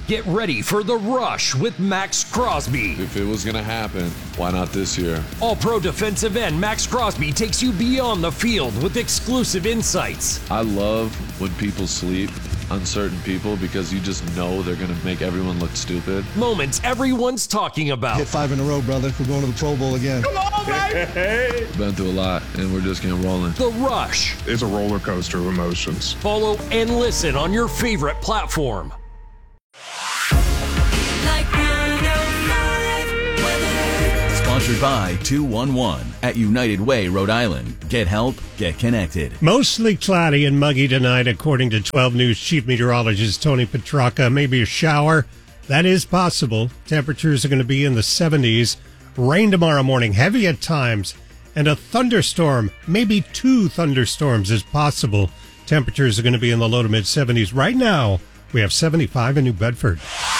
Get ready for The Rush with Max Crosby. If it was going to happen, why not this year? All-pro defensive end Max Crosby takes you beyond the field with exclusive insights. I love when people sleep on certain people because you just know they're going to make everyone look stupid. Moments everyone's talking about. Hit 5 in a row, brother. We're going to the Pro Bowl again. Come on, baby! Been through a lot, and we're just getting rolling. The Rush. It's a roller coaster of emotions. Follow and listen on your favorite platform. Sponsored by 211 at United Way, Rhode Island. Get help, get connected. Mostly cloudy and muggy tonight, according to 12 News Chief Meteorologist Tony Petracca. Maybe a shower. That is possible. Temperatures are going to be in the 70s. Rain tomorrow morning, heavy at times. And a thunderstorm, maybe 2 thunderstorms is possible. Temperatures are going to be in the low to mid 70s. Right now, we have 75 in New Bedford.